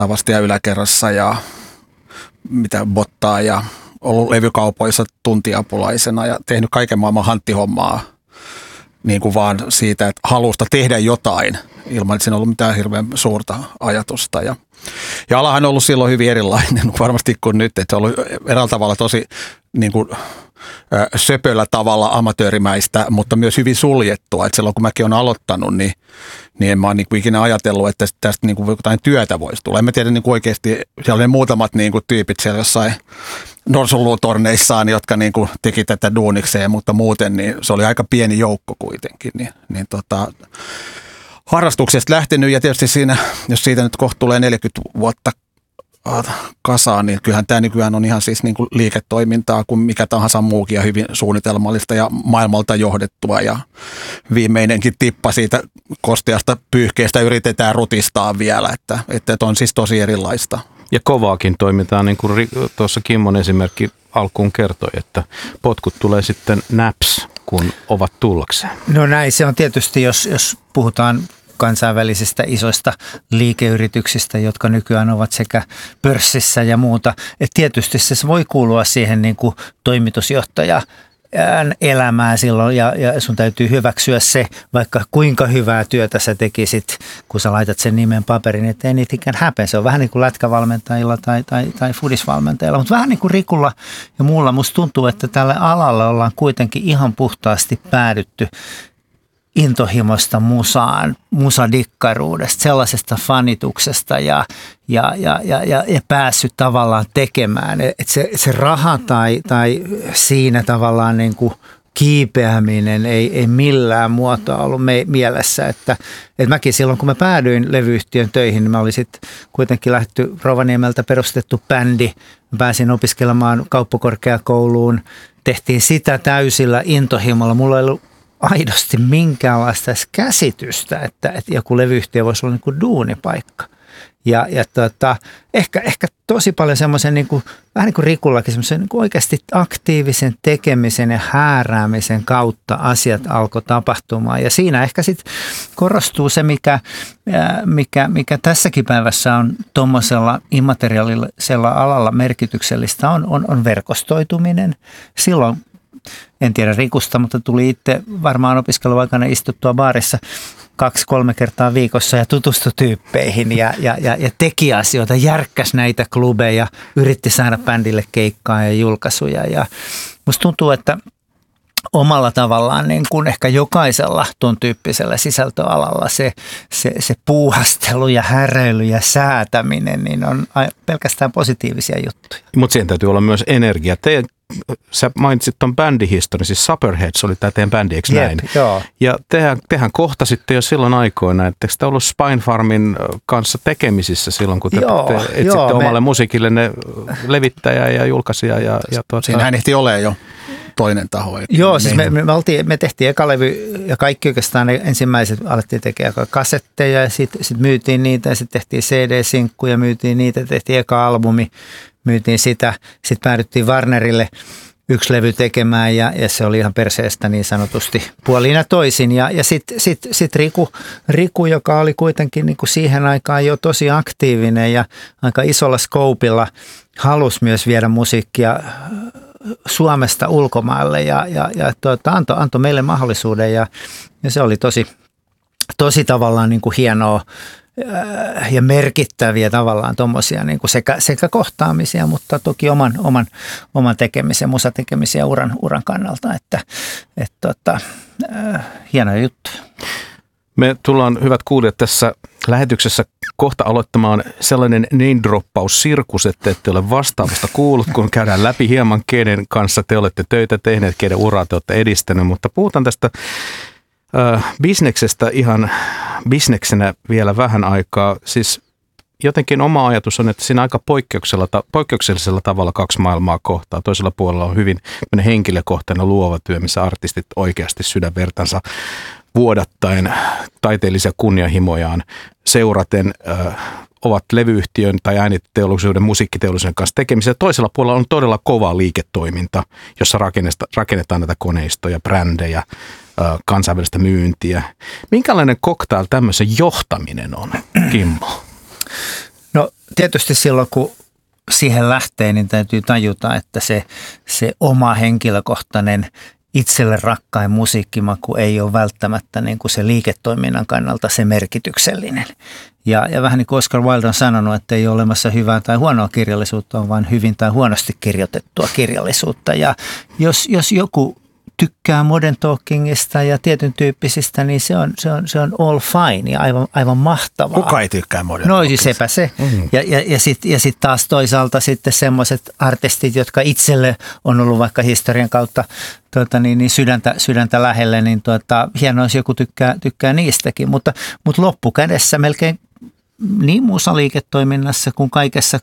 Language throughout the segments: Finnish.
lavastia yläkerrassa ja mitä bottaa ja ollut levykaupoissa tuntiapulaisena ja tehnyt kaiken maailman hanttihommaa niin kuin vaan siitä, että halusta tehdä jotain ilman, että siinä on ollut mitään hirveän suurta ajatusta. Ja alahan on ollut silloin hyvin erilainen varmasti kuin nyt, että se on ollut eräällä tavalla tosi niin kuin söpöllä tavalla amatöörimäistä, mutta myös hyvin suljettua. Että silloin kun mäkin olen aloittanut, niin en mä ole niin kuin ikinä ajatellut, että tästä niin kuin jotain työtä voisi tulla. En mä tiedä niin kuin oikeasti, siellä oli ne muutamat niin kuin tyypit siellä jossain norsunluutorneissaan, jotka niin kuin teki tätä duunikseen, mutta muuten niin se oli aika pieni joukko kuitenkin. Harrastuksesta lähtenyt ja tietysti siinä, jos siitä nyt kohta tulee 40 vuotta kasaan, niin kyllähän tämä nykyään on ihan siis niin kuin liiketoimintaa kuin mikä tahansa muukin ja hyvin suunnitelmallista ja maailmalta johdettua ja viimeinenkin tippa siitä kosteasta pyyhkeestä yritetään rutistaa vielä, että on siis tosi erilaista. Ja kovaakin toimitaan, niin kuin tuossa Kimmon esimerkki alkuun kertoi, että potkut tulee sitten naps, kun ovat tullakseen. No näin se on tietysti, jos puhutaan kansainvälisistä isoista liikeyrityksistä, jotka nykyään ovat sekä pörssissä ja muuta. Et tietysti se voi kuulua siihen niin kuin toimitusjohtaja elämää silloin ja sun täytyy hyväksyä se, vaikka kuinka hyvää työtä sä tekisit, kun sä laitat sen nimen paperin, että ei niitä ikään häpeä. Se on vähän niin kuin lätkävalmentajilla tai fudisvalmentajilla, mutta vähän niin kuin Rikulla ja muulla musta tuntuu, että tälle alalle ollaan kuitenkin ihan puhtaasti päädytty intohimosta musaan, musadikkaruudesta, sellaisesta fanituksesta ja päässyt tavallaan tekemään. Että se raha tai siinä tavallaan niin kuin kiipeäminen ei millään muotoa ollut mielessä. Että mäkin silloin, kun mä päädyin levyyhtiön töihin, niin mä olin sitten kuitenkin lähdetty Rovaniemeltä perustettu bändi. Mä pääsin opiskelemaan kauppakorkeakouluun, tehtiin sitä täysillä intohimolla. Mulla ei ollut aidosti minkäänlaista käsitystä, että joku levyyhtiö voisi olla niin kuin duunipaikka. Ja ehkä tosi paljon semmoisen, niin kuin, vähän niin kuin Rikullakin, semmoisen niin kuin oikeasti aktiivisen tekemisen ja hääräämisen kautta asiat alkoi tapahtumaan. Ja siinä ehkä sitten korostuu se, mikä tässäkin päivässä on tuommoisella immateriaalisella alalla merkityksellistä, on verkostoituminen. Silloin en tiedä Rikusta, mutta tuli itse varmaan opiskeluaikana istuttua baarissa 2-3 kertaa viikossa ja tutustui tyyppeihin ja teki asioita, järkkäsi näitä klubeja, yritti saada bändille keikkaa ja julkaisuja. Ja musta tuntuu, että omalla tavallaan niin kuin ehkä jokaisella tuon tyyppisellä sisältöalalla se puuhastelu ja häräily ja säätäminen niin on pelkästään positiivisia juttuja. Mutta siihen täytyy olla myös energia. Sä mainitsit tuon bändihistorian, siis Supperheads oli tämä teidän bändi, eikö näin? Joo. Ja tehän kohtasitte jo silloin aikoina, etteikö te ollut Spinefarmin kanssa tekemisissä silloin, kun te etsitte omalle musiikillenne levittäjää ja julkaisijaa. Siinähän ehti olemaan jo toinen taho. Joo, siis me tehtiin eka levy ja kaikki oikeastaan ne ensimmäiset alettiin tekemään kasetteja ja sitten myytiin niitä ja sitten tehtiin CD-sinkkuja, myytiin niitä, tehtiin eka albumi. Myytiin sitä, sitten päädyttiin Warnerille yksi levy tekemään ja se oli ihan perseestä niin sanotusti puolin ja toisin. Ja sitten Riku, joka oli kuitenkin niin kuin siihen aikaan jo tosi aktiivinen ja aika isolla skoopilla, halusi myös viedä musiikkia Suomesta ulkomaille ja antoi meille mahdollisuuden ja se oli tosi tavallaan niin kuin hienoa. Ja merkittäviä tavallaan tuommoisia niin kuin sekä kohtaamisia, mutta toki oman tekemisen, musatekemisen ja uran kannalta, että hienoja juttuja. Me tullaan, hyvät kuulijat, tässä lähetyksessä kohta aloittamaan sellainen name-droppaus-sirkus, että ette ole vastaavasta kuullut, kun käydään läpi hieman, keiden kanssa te olette töitä tehneet, keiden uraa te olette edistäneet, mutta puhutaan tästä bisneksestä ihan bisneksenä vielä vähän aikaa. Siis jotenkin oma ajatus on, että siinä aika poikkeuksellisella tavalla kaksi maailmaa kohtaa. Toisella puolella on hyvin henkilökohtainen luova työ, missä artistit oikeasti sydänvertansa vuodattaen taiteellisia kunnianhimojaan seuraten ovat levyyhtiön tai ääniteollisuuden, musiikkiteollisuuden kanssa tekemisissä. Toisella puolella on todella kova liiketoiminta, jossa rakennetaan näitä koneistoja, brändejä, kansainvälistä myyntiä. Minkälainen cocktail tämmöisen johtaminen on, Kimmo? No tietysti silloin, kun siihen lähtee, niin täytyy tajuta, että se oma henkilökohtainen itselle rakkain musiikkimaku ei ole välttämättä niin kuin se liiketoiminnan kannalta se merkityksellinen. Ja vähän niin kuin Oscar Wilde on sanonut, että ei ole olemassa hyvää tai huonoa kirjallisuutta, on vain hyvin tai huonosti kirjoitettua kirjallisuutta. Ja jos joku tykkää Modern Talkingista ja tietyn tyyppisistä, niin se on all fine ja aivan mahtavaa. Kuka ei tykkää Modern Talkingista? No sepä se. Ja sitten taas toisaalta sitten semmoiset artistit, jotka itselle on ollut vaikka historian kautta sydäntä lähelle, niin hienoa, jos joku tykkää niistäkin. Mutta loppukädessä melkein niin musaliiketoiminnassa kuin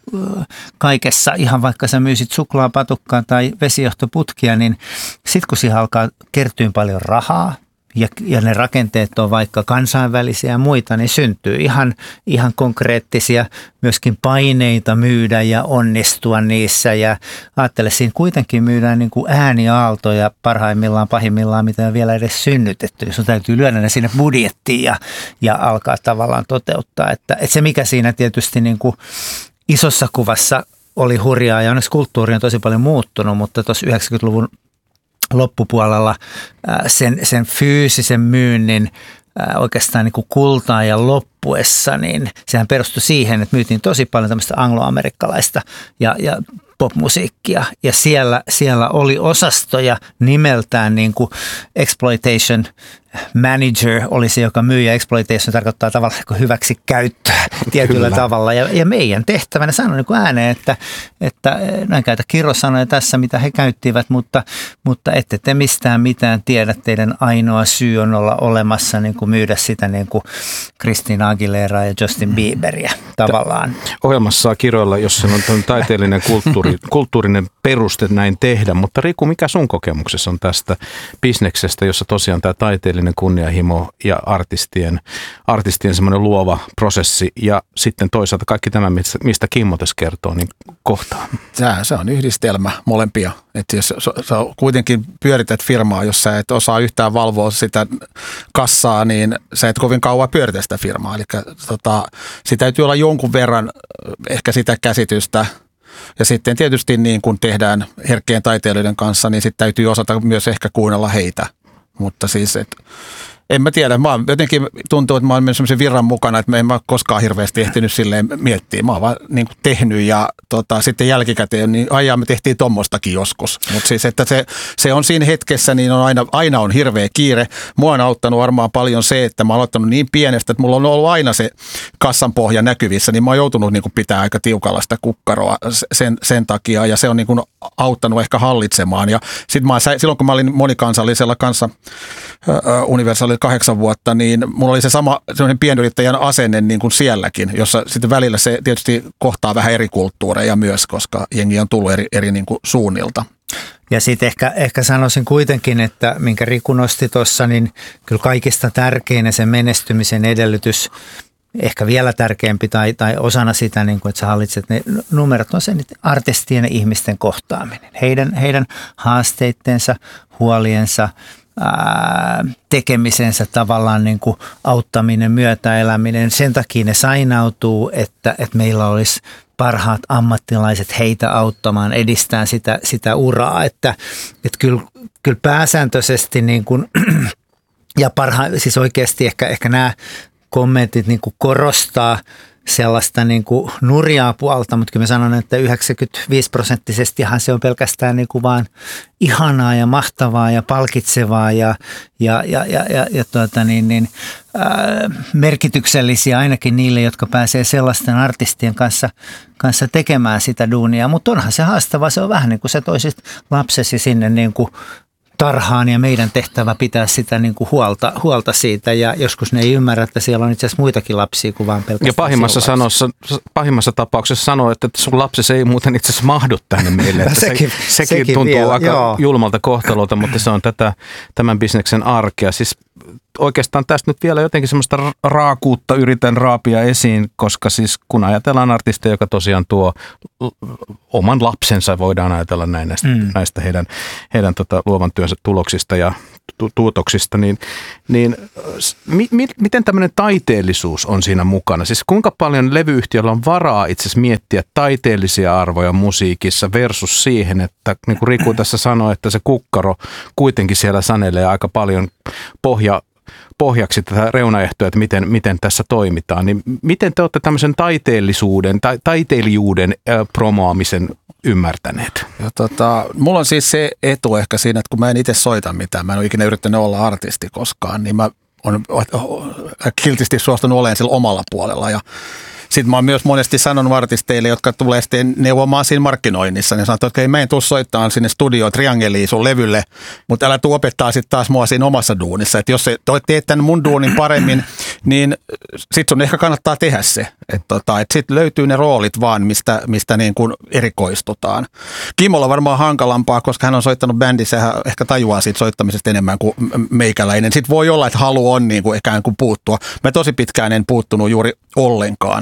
kaikessa, ihan vaikka sä myysit suklaapatukkaa tai vesijohtoputkia, niin sit kun siihen alkaa kertyä paljon rahaa ja ne rakenteet on vaikka kansainvälisiä ja muita, niin syntyy ihan konkreettisia myöskin paineita myydä ja onnistua niissä. Ja ajattele, siinä kuitenkin myydään niin kuin ääniaaltoja parhaimmillaan, pahimmillaan, mitä on vielä edes synnytetty. Jos on täytyy lyödä ne sinne budjettiin ja alkaa tavallaan toteuttaa. Että se mikä siinä tietysti niin kuin isossa kuvassa oli hurjaa ja onneksi kulttuuri on tosi paljon muuttunut, mutta tuossa 90-luvun loppupuolella sen fyysisen myynnin oikeastaan niin kuin kultaa ja loppuessa, niin sehän perustui siihen, että myytiin tosi paljon tämmöistä angloamerikkalaista ja popmusiikkia. Ja siellä oli osastoja nimeltään niin kuin exploitation manager oli se, joka myy, ja exploitation tarkoittaa tavallaan niin hyväksi käyttöä tietyllä tavalla. Ja meidän tehtävänä sanoa niin kuin ääneen, että näin käytä kirosanoja tässä, mitä he käyttivät, mutta ette te mistään mitään tiedä. Teidän ainoa syy on olla olemassa niin kuin myydä sitä niin kuin Christina Aguileraa ja Justin Bieberia tavallaan. Ohjelmassa saa kiroilla, jos se on taiteellinen kulttuurinen peruste näin tehdä, mutta Riku, mikä sun kokemuksessa on tästä bisneksestä, jossa tosiaan tämä taiteellinen kunnianhimo ja artistien semmoinen luova prosessi ja sitten toisaalta kaikki tämä, mistä Kimmo tässä kertoo, niin kohtaa. Se on yhdistelmä molempia. Että jos sä kuitenkin pyörität firmaa, jos sä et osaa yhtään valvoa sitä kassaa, niin sä et kovin kauan pyöritä sitä firmaa. Eli siitä täytyy olla jonkun verran ehkä sitä käsitystä. Ja sitten tietysti niin kun tehdään herkkien taiteilijoiden kanssa, niin sitten täytyy osata myös ehkä kuunnella heitä. Mutta siis, en mä tiedä, mä oon jotenkin tuntuu, että mä oon mennyt sellaisen virran mukana, että mä en mä koskaan hirveästi ehtinyt silleen miettiä. Mä oon vaan niin kuin tehnyt ja sitten jälkikäteen, niin me tehtiin tommostakin joskus. Mutta siis, että se on siinä hetkessä, niin on aina on hirveä kiire. Mua on auttanut varmaan paljon se, että mä oon aloittanut niin pienestä, että mulla on ollut aina se kassan pohja näkyvissä, niin mä oon joutunut niin kuin pitää aika tiukalla sitä kukkaroa sen takia, ja se on niin kuin auttanut ehkä hallitsemaan. Ja sitten silloin, kun mä olin monikansallisella kanssa Universalilla 8 vuotta, niin mulla oli se sama sellainen pienyrittäjän asenne niin kuin sielläkin, jossa sitten välillä se tietysti kohtaa vähän eri kulttuureja myös, koska jengi on tullut eri niin kuin suunnilta. Ja sitten ehkä sanoisin kuitenkin, että minkä Riku nosti tuossa, niin kyllä kaikista tärkein sen menestymisen edellytys, ehkä vielä tärkeämpi tai osana sitä, niin kuin, että sä hallitset ne numerot, on se artistien ja ihmisten kohtaaminen. Heidän haasteittensa, huoliensa, tekemisensä tavallaan niin kuin auttaminen, myötäeläminen. Sen takia ne sainautuu, että meillä olisi parhaat ammattilaiset heitä auttamaan, edistää sitä uraa. Että kyllä pääsääntöisesti niin kuin, ja siis oikeasti ehkä nämä kommentit niin kuin korostaa sellaista niin kuin nurjaa puolta, mutta kyllä mä sanon, että 95%:hän se on pelkästään niin kuin vaan ihanaa ja mahtavaa ja palkitsevaa ja merkityksellisiä ainakin niille, jotka pääsee sellaisten artistien kanssa tekemään sitä duunia. Mutta onhan se haastavaa, se on vähän niin kuin sä toisit lapsesi sinne niin kuin tarhaan ja meidän tehtävä pitää sitä niin kuin huolta siitä, ja joskus ne ei ymmärrä, että siellä on itse asiassa muitakin lapsia kuin vaan pelkästään. Ja pahimmassa tapauksessa sanoo, että sun lapsesi ei muuten itse asiassa mahdu tänne meille. Että sekin tuntuu vielä, aika julmalta kohtalolta, mutta se on tämän bisneksen arkea. Siis oikeastaan tästä nyt vielä jotenkin semmoista raakuutta yritän raapia esiin, koska siis kun ajatellaan artisteja, joka tosiaan tuo oman lapsensa, voidaan ajatella näin näistä heidän luovan työnsä tuloksista ja tuotoksista, niin miten tämmöinen taiteellisuus on siinä mukana? Siis kuinka paljon levyyhtiöllä on varaa itse asiassa miettiä taiteellisia arvoja musiikissa versus siihen, että niin kuin Riku tässä sanoi, että se kukkaro kuitenkin siellä sanelee aika paljon pohjaksi tätä reunaehtoa, että miten tässä toimitaan. Niin miten te olette tämmöisen taiteellisuuden tai taiteilijuuden promoamisen ymmärtäneet? Mulla on siis se etu ehkä siinä, että kun mä en itse soita mitään, mä en ole ikinä yrittänyt olla artisti koskaan, niin mä oon kiltisti suostunut olemaan sillä omalla puolella. Ja sitten mä oon myös monesti sanonut artisteille, jotka tulee sitten neuvomaan siinä markkinoinnissa, niin sanoo, että okei, mä en tuu soittaa sinne studioon triangeliin sun levylle, mutta älä tuu opettaa sitten taas mua siinä omassa duunissa. Että jos teet tämän mun duunin paremmin, niin sitten sun ehkä kannattaa tehdä se. Että sitten löytyy ne roolit vaan, mistä niin kuin erikoistutaan. Kimolla on varmaan hankalampaa, koska hän on soittanut bändissä ja hän ehkä tajuaa siitä soittamisesta enemmän kuin meikäläinen. Sitten voi olla, että halu on niin kuin ikään kuin puuttua. Mä tosi pitkään en puuttunut juuri ollenkaan.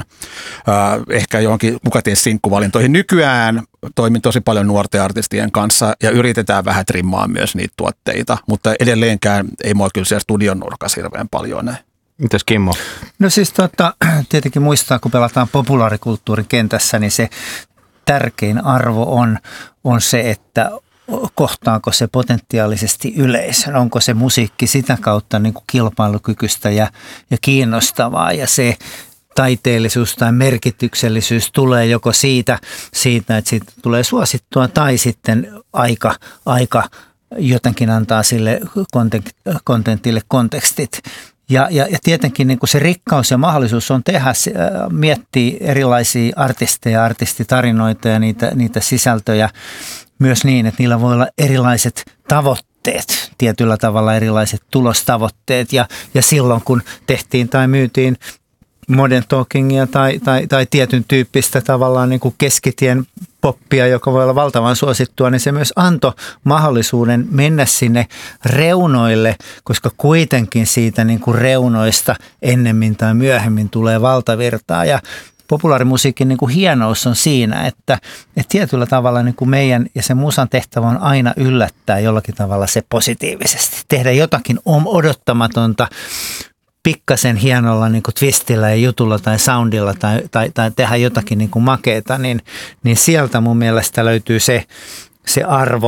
Ehkä johonkin mukaties sinkkuvalintoihin. Nykyään toimin tosi paljon nuorten artistien kanssa ja yritetään vähän trimmaa myös niitä tuotteita, mutta edelleenkään ei mua kyllä siellä studion nurkassa hirveän paljon näin. Mitäs Kimmo? No siis tietenkin muistaa, kun pelataan populaarikulttuurin kentässä, niin se tärkein arvo on se, että kohtaako se potentiaalisesti yleisön, onko se musiikki sitä kautta niin kuin kilpailukykyistä ja kiinnostavaa ja se taiteellisuus tai merkityksellisyys tulee joko siitä että siitä tulee suosittua tai sitten aika jotenkin antaa sille kontentille kontekstit. Ja tietenkin niin kuin se rikkaus ja mahdollisuus on tehdä, miettiä erilaisia artisteja, artistitarinoita ja niitä sisältöjä myös niin, että niillä voi olla erilaiset tavoitteet, tietyllä tavalla erilaiset tulostavoitteet ja silloin kun tehtiin tai myytiin modern talkingia tai tietyn tyyppistä tavallaan niin kuin keskitien poppia, joka voi olla valtavan suosittua, niin se myös antoi mahdollisuuden mennä sinne reunoille, koska kuitenkin siitä niin kuin reunoista ennemmin tai myöhemmin tulee valtavirtaa ja populaarimusiikin niin kuin hienous on siinä, että tietyllä tavalla niin kuin meidän ja se musan tehtävä on aina yllättää jollakin tavalla se positiivisesti. Tehdä jotakin odottamatonta, pikkasen hienolla niin kuin twistillä ja jutulla tai soundilla tai tehdä jotakin niin kuin makeeta, niin sieltä mun mielestä löytyy se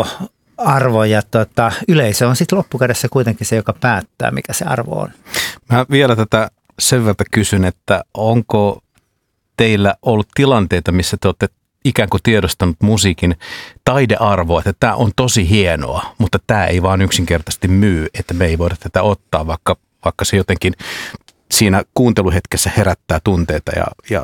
arvo ja yleisö on sitten loppukädessä kuitenkin se, joka päättää, mikä se arvo on. Mä vielä tätä sen verran kysyn, että onko teillä ollut tilanteita, missä te olette ikään kuin tiedostanut musiikin taidearvoa, että tämä on tosi hienoa, mutta tämä ei vaan yksinkertaisesti myy, että me ei voida tätä ottaa, vaikka se jotenkin siinä kuunteluhetkessä herättää tunteita ja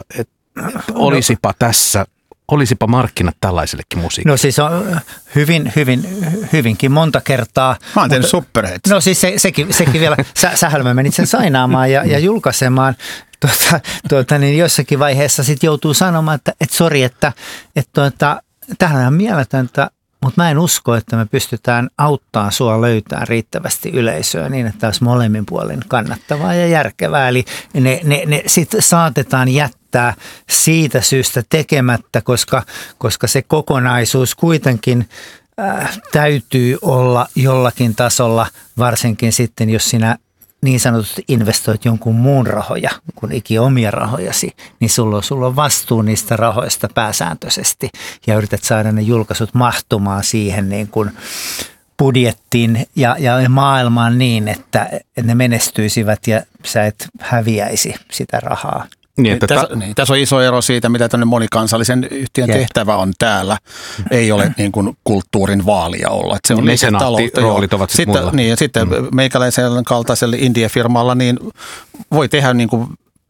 olisipa markkinat tällaisellekin musiikille. No siis on hyvinkin monta kertaa. Mä oon tehnyt Superhits. No siis sekin vielä, sähän mä menit sen sainaamaan ja julkaisemaan. Niin jossakin vaiheessa sitten joutuu sanomaan, että sori, että tämähän on mieletöntä, mutta mä en usko, että me pystytään auttamaan sua löytämään riittävästi yleisöä niin, että olisi molemmin puolin kannattavaa ja järkevää. Eli ne sitten saatetaan jättää siitä syystä tekemättä, koska se kokonaisuus kuitenkin täytyy olla jollakin tasolla, varsinkin sitten, jos sinä niin sanotusti investoit jonkun muun rahoja kuin omia rahojasi, niin sulla on vastuu niistä rahoista pääsääntöisesti ja yrität saada ne julkaisut mahtumaan siihen niin kuin budjettiin ja maailmaan niin, että ne menestyisivät ja sä et häviäisi sitä rahaa. Tässä on iso ero siitä, mitä tämmöinen monikansallisen yhtiön tehtävä on täällä. Ei ole niin kuin kulttuurin vaalia olla. Että se on mesenaattiroolit ovat sitten muilla. Niin, ja sitten meikäläisen kaltaiselle indie-firmalla niin voi tehdä niin kuin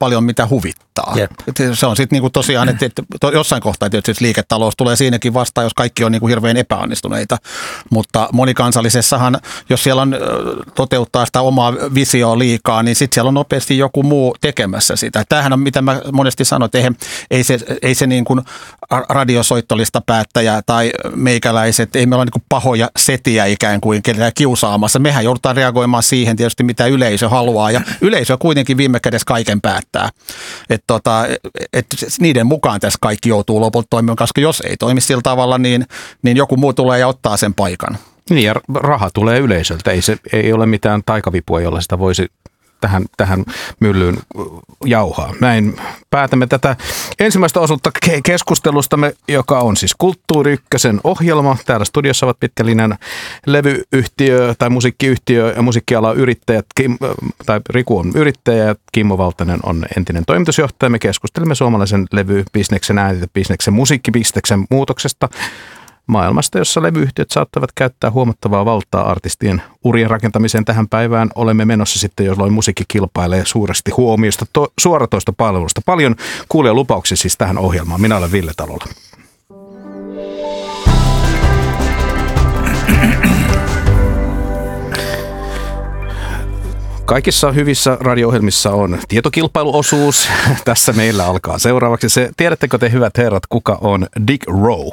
paljon mitä huvittaa. Jep. Se on sitten niinku tosiaan, että jossain kohtaa tietysti liiketalous tulee siinäkin vastaan, jos kaikki on niinku hirveän epäonnistuneita. Mutta monikansallisessahan, jos siellä on toteuttaa sitä omaa visioa liikaa, niin sitten siellä on nopeasti joku muu tekemässä sitä. Tämähän on, mitä mä monesti sanon, että ei se niin kuin radiosoittolista päättäjä tai meikäläiset, ei meillä ole niin kuin pahoja setiä ikään kuin ketään kiusaamassa. Mehän joudutaan reagoimaan siihen tietysti, mitä yleisö haluaa, ja yleisö kuitenkin viime kädessä kaiken päättää. Että niiden mukaan tässä kaikki joutuu lopulta toimimaan, koska jos ei toimi sillä tavalla, niin joku muu tulee ja ottaa sen paikan. Niin, ja raha tulee yleisöltä. Ei ole mitään taikavipua, jolla sitä voisi tähän myllyyn jauhaa. Näin päätämme tätä ensimmäistä osuutta keskustelustamme, joka on siis Kulttuuri Ykkösen ohjelma. Täällä studiossa ovat pitkälinjan levyyhtiö tai musiikkiyhtiö ja musiikkialan yrittäjät. Riku on yrittäjä ja Kimmo Valtanen on entinen toimitusjohtaja. Me keskustelemme suomalaisen levybisneksen, äänitetbisneksen, musiikkibisneksen muutoksesta maailmasta, jossa levyyhtiöt saattavat käyttää huomattavaa valtaa artistien urien rakentamiseen tähän päivään. Olemme menossa sitten, jolloin musiikki kilpailee suuresti huomiosta suoratoistopalvelusta. Paljon kuulijalupauksia siis tähän ohjelmaan. Minä olen Ville Talola. Kaikissa hyvissä radio-ohjelmissa on tietokilpailuosuus. Tässä meillä alkaa seuraavaksi se. Tiedättekö te, hyvät herrat, kuka on Dick Rowe?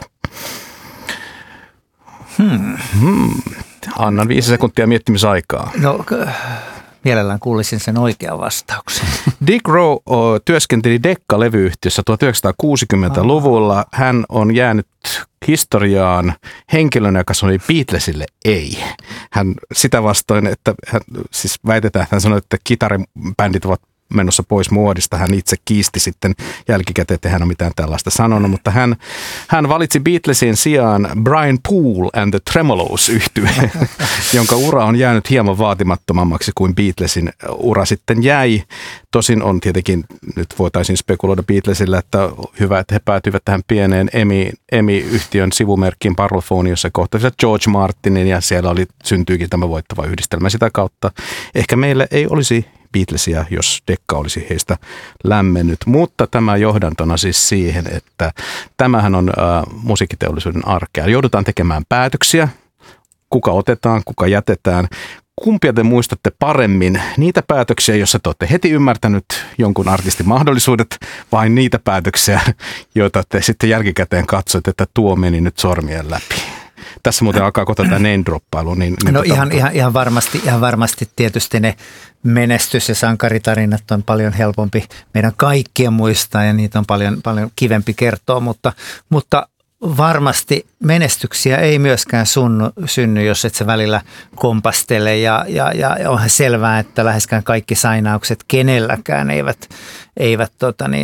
Annan 5 sekuntia miettimisaikaa. No, mielellään kuulisin sen oikean vastauksen. Dick Rowe työskenteli Decca-levyyhtiössä 1960-luvulla. Hän on jäänyt historiaan henkilönä, joka sanoi Beatlesille ei. Hän sitä vastoin, että siis väitetään, että hän sanoi, että kitaribändit ovat menossa pois muodista. Hän itse kiisti sitten jälkikäteen, että hän on mitään tällaista sanonut, mutta hän valitsi Beatlesin sijaan Brian Poole and the Tremolos -yhtye, jonka ura on jäänyt hieman vaatimattomammaksi kuin Beatlesin ura sitten jäi. Tosin on tietenkin, nyt voitaisiin spekuloida Beatlesillä, että hyvä, että he päätyivät tähän pieneen EMI-yhtiön sivumerkkiin Parlophone, jossa kohtasivat George Martinin ja siellä syntyikin tämä voittava yhdistelmä sitä kautta. Ehkä meillä ei olisi Beatlesia, jos Decca olisi heistä lämmennyt. Mutta tämä johdantona siis siihen, että tämähän on musiikkiteollisuuden arkea. Joudutaan tekemään päätöksiä, kuka otetaan, kuka jätetään. Kumpia te muistatte paremmin? Niitä päätöksiä, joissa te olette heti ymmärtänyt jonkun artistin mahdollisuudet, vai niitä päätöksiä, joita te sitten jälkikäteen katsoitte, että tuo meni nyt sormien läpi? Tässä muuten alkaa kohta tämä name-droppailu. No ihan varmasti tietysti ne menestys- ja sankaritarinat on paljon helpompi meidän kaikkien muistaa ja niitä on paljon kivempi kertoa, mutta varmasti menestyksiä ei myöskään synny, jos et sä välillä kompastele ja onhan selvää, että läheskään kaikki sainaukset kenelläkään eivät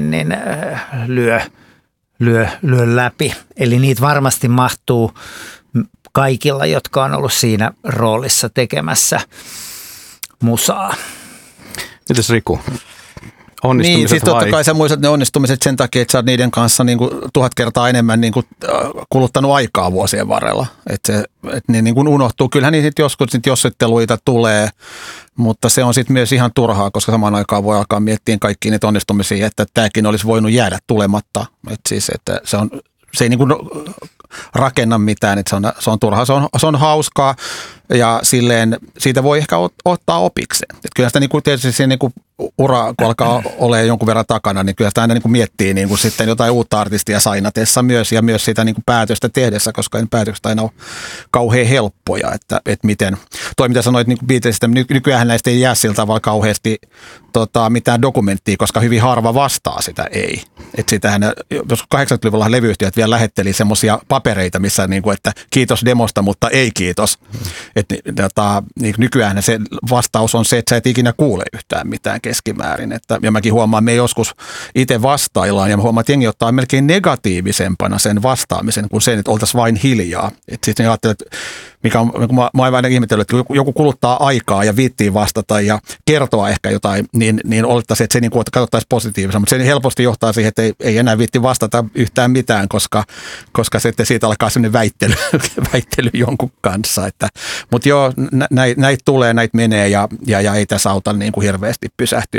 lyö läpi. Eli niitä varmasti mahtuu kaikilla, jotka on ollut siinä roolissa tekemässä musaa. Mites Riku? Niin, siis totta kai sä muistat ne onnistumiset sen takia, että sä oot niiden kanssa niin kuin 1000 kertaa enemmän niin kuin kuluttanut aikaa vuosien varrella. Että ne niin kuin unohtuu. Kyllähän niitä joskus jossitteluita tulee, mutta se on sitten myös ihan turhaa, koska samaan aikaan voi alkaa miettiä kaikkia niitä onnistumisia, että tämäkin olisi voinut jäädä tulematta. Että se ei niin kuin rakenna mitään, että se on turhaa, se on hauskaa ja silleen siitä voi ehkä ottaa opikseen. Että kyllä sitä niin kuin tietysti siinä niin kuin ura, kun alkaa olemaan jonkun verran takana, niin kyllä sitä aina niin kuin miettii niin kuin sitten jotain uutta artistia sainatessa myös ja myös sitä niin kuin päätöstä tehdessä, koska päätökset aina on kauhean helppoja, että miten, toi mitä sanoit niin kuin Beatlesista, nykyään näistä ei jää sillä tavalla kauheasti mitään dokumenttia, koska hyvin harva vastaa sitä ei. Että sitähän, jos 80-luvulla levyyhtiöt vielä lähetteli semmoisia papereita, missä niin kuin, että kiitos demosta, mutta ei kiitos. Että nykyään se vastaus on se, että sä et ikinä kuule yhtään mitään keskimäärin. Ja mäkin huomaan, me joskus itse vastaillaan ja mä huomaan, että jengi ottaa melkein negatiivisempana sen vastaamisen kuin sen, että oltaisiin vain hiljaa. Että sitten ne ajattelee, että mikä on, kun mä oon aina ihmetellyt, että joku kuluttaa aikaa ja viittii vastata ja kertoa ehkä jotain, niin olettaisiin, että se niin kuin, että katsottaisiin positiivisesti. Mutta se helposti johtaa siihen, että ei enää viitti vastata yhtään mitään, koska sitten siitä alkaa sellainen väittely jonkun kanssa. Mutta joo, näitä tulee, näitä menee ja ei tässä auta niin kuin hirveästi pysähtyä niitä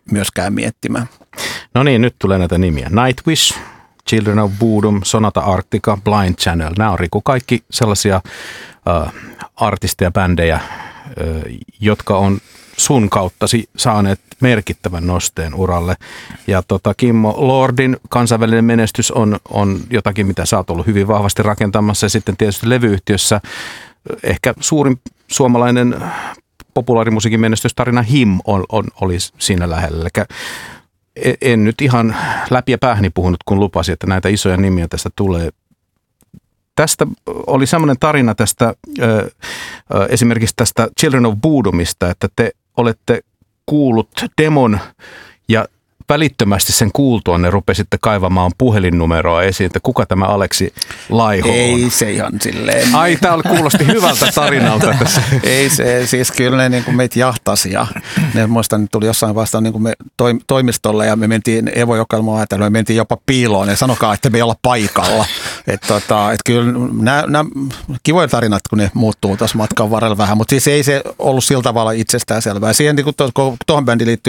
myöskään miettimään. No niin, nyt tulee näitä nimiä. Nightwish, Children of Bodom, Sonata Arctica, Blind Channel. Nämä on Riku kaikki sellaisia artisteja, bändejä, jotka on sun kauttasi saaneet merkittävän nosteen uralle. Ja Kimmo, Lordin kansainvälinen menestys on jotakin, mitä sä oot ollut hyvin vahvasti rakentamassa. Ja sitten tietysti levyyhtiössä ehkä suurin suomalainen populaarimusiikin menestystarina Him oli siinä lähellä. Eli en nyt ihan läpi ja päähäni puhunut, kun lupasin, että näitä isoja nimiä tästä tulee. Tästä oli semmoinen tarina tästä esimerkiksi tästä Children of Bodomista, että te olette kuullut demon ja välittömästi sen kuultuanne rupesitte kaivamaan puhelinnumeroa esiin, että kuka tämä Aleksi Laiho on. Ei se ihan silleen. Ai, tää kuulosti hyvältä tarinalta tässä. Ei se, siis kyllä ne niin kuin meitä jahtasi ja ne muistan, tuli jossain vastaan niin kuin me toimistolle ja me mentiin Evo Jokelmaa ajatellen, me mentiin jopa piiloon ja sanokaa, että me ei olla paikalla. Että kyllä nämä kivoja tarinat, kun ne muuttuu tuossa matkan varrella vähän, mutta siis ei se ollut sillä tavalla itsestäänselvää. Siihen niin kuin tuohon bändiin liittyy